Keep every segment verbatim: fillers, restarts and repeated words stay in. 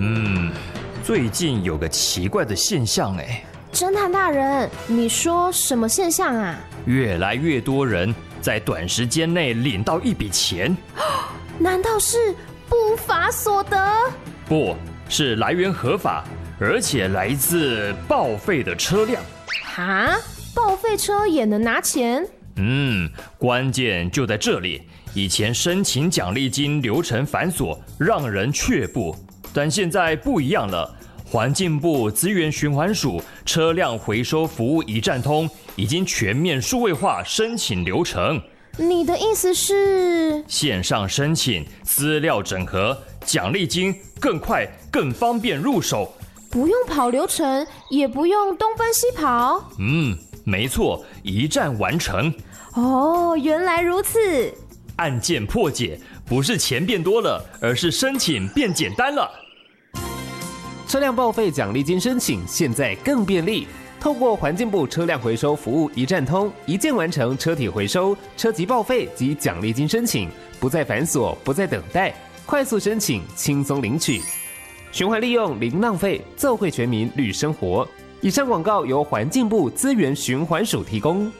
嗯，最近有个奇怪的现象哎。 侦探大人，你说什么现象啊？ 越来越多人在短时间内领到一笔钱。 难道是不法所得？ 不是，来源合法，而且来自报废的车辆。 哈？报废车也能拿钱？ 嗯，关键就在这里。以前申请奖励金流程繁琐，让人却步，但现在不一样了。环境部资源循环署车辆回收服务一站通已经全面数位化申请流程。 你的意思是？ 线上申请，资料整合，奖励金更快更方便入手， 不用跑流程，也不用东奔西跑。 嗯，没错，一站完成。 哦，原来如此。 案件破解不是钱变多了，而是申请变简单了。 车辆报废奖励金申请现在更便利，透过环境部车辆回收服务一站通，一键完成车体回收、车籍报废及奖励金申请，不再繁琐，不再等待，快速申请，轻松领取。循环利用零浪费，奏会全民绿生活。以上广告由环境部资源循环署提供。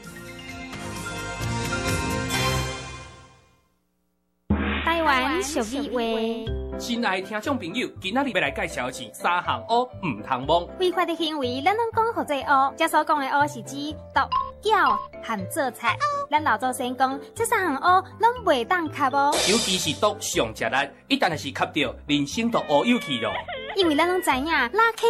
台湾俗语话。 亲爱的听众朋友，今仔日要来介绍的是三项乌唔通摸。 违法的行为，咱拢讲何做乌？这所讲的乌是指毒、搅和做菜。咱老祖先讲，这三项乌拢袂当吸哦。 尤其是毒上吃力，一旦是吸到，人生就乌有去咯。 因为咱拢知影，拉